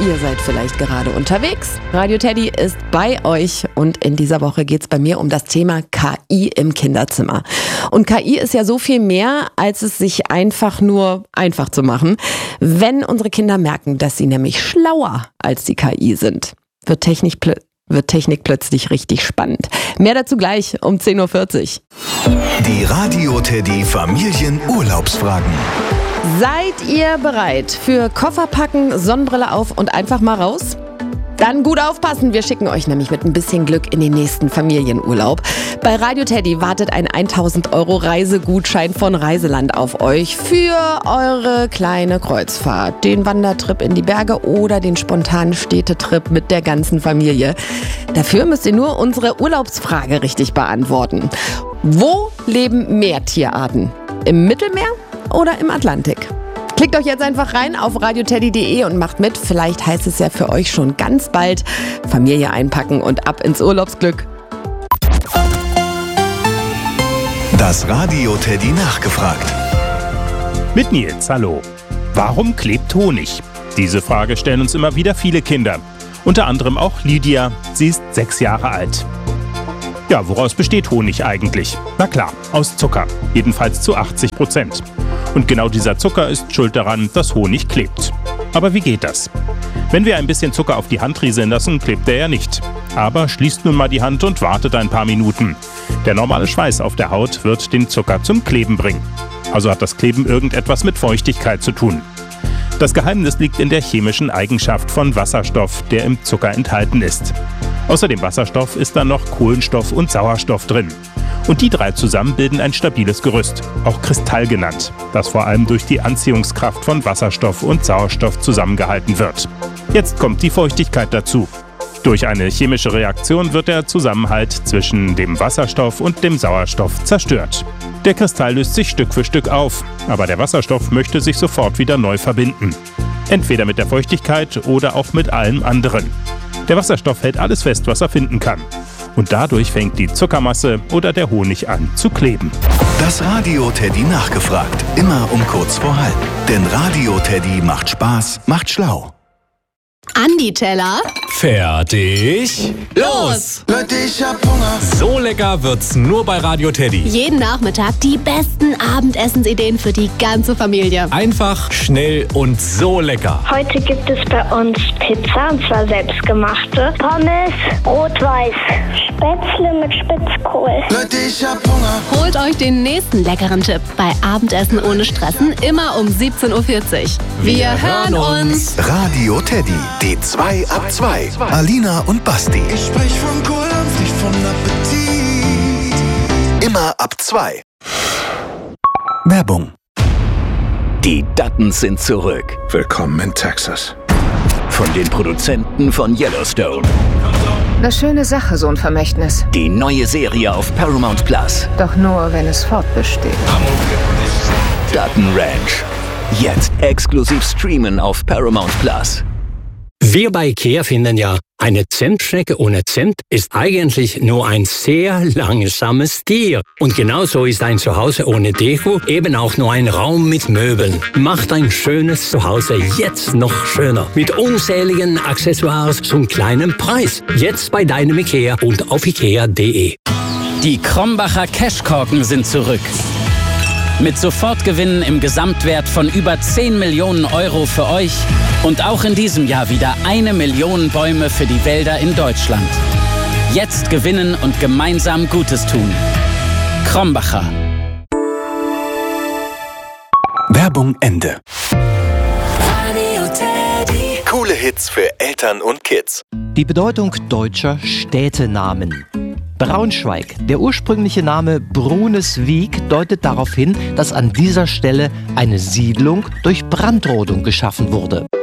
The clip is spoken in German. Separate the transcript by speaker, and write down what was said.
Speaker 1: ihr seid vielleicht gerade unterwegs. Radio Teddy ist bei euch und in dieser Woche geht es bei mir um das Thema KI im Kinderzimmer. Und KI ist ja so viel mehr, als es sich einfach zu machen. Wenn unsere Kinder merken, dass sie nämlich schlauer als die KI sind, wird Technik plötzlich richtig spannend. Mehr dazu gleich um 10.40 Uhr.
Speaker 2: Die Radio Teddy Familienurlaubsfragen.
Speaker 1: Seid ihr bereit für Koffer packen, Sonnenbrille auf und einfach mal raus? Dann gut aufpassen, wir schicken euch nämlich mit ein bisschen Glück in den nächsten Familienurlaub. Bei Radio Teddy wartet ein 1.000 € Reisegutschein von Reiseland auf euch für eure kleine Kreuzfahrt, den Wandertrip in die Berge oder den spontanen Städtetrip mit der ganzen Familie. Dafür müsst ihr nur unsere Urlaubsfrage richtig beantworten. Wo leben Meertierarten? Im Mittelmeer oder im Atlantik? Klickt euch jetzt einfach rein auf radioteddy.de und macht mit. Vielleicht heißt es ja für euch schon ganz bald Familie einpacken und ab ins Urlaubsglück.
Speaker 2: Das Radio Teddy nachgefragt.
Speaker 3: Mit Nils, hallo. Warum klebt Honig? Diese Frage stellen uns immer wieder viele Kinder. Unter anderem auch Lydia. Sie ist 6 Jahre alt. Ja, woraus besteht Honig eigentlich? Na klar, aus Zucker. Jedenfalls zu 80%. Und genau dieser Zucker ist schuld daran, dass Honig klebt. Aber wie geht das? Wenn wir ein bisschen Zucker auf die Hand rieseln lassen, klebt der ja nicht. Aber schließt nun mal die Hand und wartet ein paar Minuten. Der normale Schweiß auf der Haut wird den Zucker zum Kleben bringen. Also hat das Kleben irgendetwas mit Feuchtigkeit zu tun. Das Geheimnis liegt in der chemischen Eigenschaft von Wasserstoff, der im Zucker enthalten ist. Außer dem Wasserstoff ist dann noch Kohlenstoff und Sauerstoff drin. Und die 3 zusammen bilden ein stabiles Gerüst, auch Kristall genannt, das vor allem durch die Anziehungskraft von Wasserstoff und Sauerstoff zusammengehalten wird. Jetzt kommt die Feuchtigkeit dazu. Durch eine chemische Reaktion wird der Zusammenhalt zwischen dem Wasserstoff und dem Sauerstoff zerstört. Der Kristall löst sich Stück für Stück auf, aber der Wasserstoff möchte sich sofort wieder neu verbinden. Entweder mit der Feuchtigkeit oder auch mit allem anderen. Der Wasserstoff hält alles fest, was er finden kann. Und dadurch fängt die Zuckermasse oder der Honig an zu kleben.
Speaker 2: Das Radio Teddy nachgefragt. Immer um kurz vor halb. Denn Radio Teddy macht Spaß, macht schlau.
Speaker 4: Andi Teller.
Speaker 5: Fertig. Los!
Speaker 2: Leute, ich hab Hunger.
Speaker 5: So lecker wird's nur bei Radio Teddy.
Speaker 4: Jeden Nachmittag die besten Abendessensideen für die ganze Familie.
Speaker 5: Einfach, schnell und so lecker.
Speaker 6: Heute gibt es bei uns Pizza, und zwar selbstgemachte. Pommes, rot-weiß. Spätzle mit Spitzkohl.
Speaker 2: Leute, ich hab Hunger.
Speaker 4: Holt euch den nächsten leckeren Tipp bei Abendessen ohne Stressen, immer um 17.40 Uhr. Wir hören uns.
Speaker 2: Radio Teddy, die 2 ab 2. Alina und Basti.
Speaker 7: Ich sprech von Kohldampf, nicht von Appetit.
Speaker 2: Immer ab 2. Werbung.
Speaker 8: Die Duttons sind zurück.
Speaker 7: Willkommen in Texas.
Speaker 8: Von den Produzenten von Yellowstone.
Speaker 9: Eine schöne Sache, so ein Vermächtnis.
Speaker 8: Die neue Serie auf Paramount Plus.
Speaker 9: Doch nur, wenn es fortbesteht.
Speaker 8: Dutton Ranch. Jetzt exklusiv streamen auf Paramount Plus.
Speaker 10: Wir bei IKEA finden ja, eine Zentschnecke ohne Zent ist eigentlich nur ein sehr langsames Tier. Und genauso ist ein Zuhause ohne Deko eben auch nur ein Raum mit Möbeln. Macht ein schönes Zuhause jetzt noch schöner. Mit unzähligen Accessoires zum kleinen Preis. Jetzt bei deinem IKEA und auf ikea.de.
Speaker 11: Die Krombacher Cashkorken sind zurück. Mit Sofortgewinnen im Gesamtwert von über 10 Millionen € für euch und auch in diesem Jahr wieder 1 Million Bäume für die Wälder in Deutschland. Jetzt gewinnen und gemeinsam Gutes tun. Krombacher.
Speaker 2: Werbung Ende. Coole Hits für Eltern und Kids.
Speaker 12: Die Bedeutung deutscher Städtenamen. Braunschweig. Der ursprüngliche Name Bruneswiek deutet darauf hin, dass an dieser Stelle eine Siedlung durch Brandrodung geschaffen wurde.